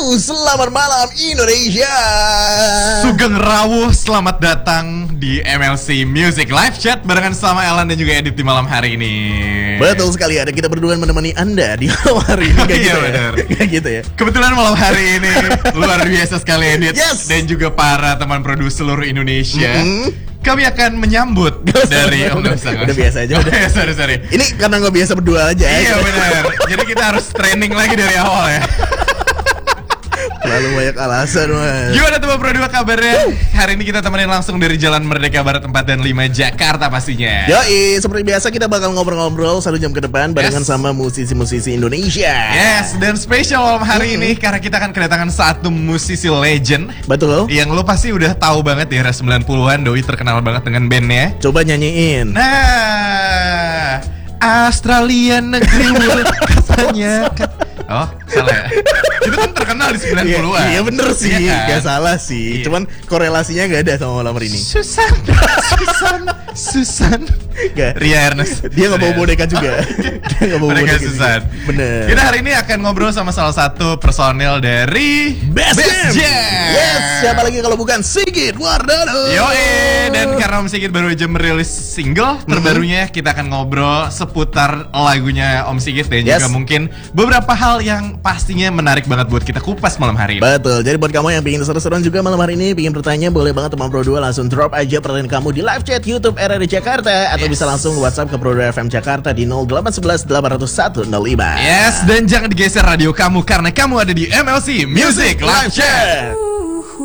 Selamat malam Indonesia. Sugeng Rawuh, selamat datang di MLC Music Live Chat barengan sama Elan dan juga Edit di malam hari ini. Betul sekali, ada kita berdua menemani Anda di malam hari ini. Kayak Iya, gitu benar. ya. Kayak gitu ya. Kebetulan malam hari ini luar biasa sekali Edit. Yes. Dan juga para teman produser seluruh Indonesia. Kami akan menyambut dari Udah biasa aja, udah. Sorry. Ini karena nggak biasa berdua aja. Iya benar. Jadi kita harus training lagi dari awal ya. Terlalu banyak alasan, Mas. Gimana teman Pro2 kabarnya? Hari ini kita temenin langsung dari Jalan Merdeka Barat 4 dan 5 Jakarta pastinya. Yoi, seperti biasa kita bakal ngobrol-ngobrol 1 jam ke depan barengan Yes. sama musisi-musisi Indonesia. Yes, dan spesial malam hari ini karena kita akan kedatangan satu musisi legend Betul loh. yang lo pasti udah tahu banget di era 90-an. Doi terkenal banget dengan bandnya. Coba nyanyiin. Nah, Australia negeri katanya. Oh, salah ya? Itu kan terkenal di 90-an. Iya bener sih, Iya kan? gak salah sih. Iya. Cuman korelasinya gak ada sama malam hari ini. Susan. Gak. Ria Ernest. Dia gak bawa boneka juga. Dia gak bawa Boneka boneka Susan. juga. Bener. Kita hari ini akan ngobrol sama salah satu personel dari Best Jam. Jam. Yes, siapa lagi kalau bukan Sigit Wardana. Yoi, dan karena Om Sigit baru aja merilis single terbarunya, kita akan ngobrol seputar lagunya Om Sigit dan Yes. juga mungkin beberapa hal yang pastinya menarik banget buat kita kupas malam hari ini. Betul, jadi buat kamu yang pingin seru-seruan juga malam hari ini, pingin bertanya, boleh banget teman Pro2 langsung drop aja pertanyaan kamu di live chat YouTube RRI Jakarta. Atau bisa langsung WhatsApp ke Pro2 FM Jakarta di 0811 801 05. Yes, dan jangan digeser radio kamu karena kamu ada di MLC Music Live Chat.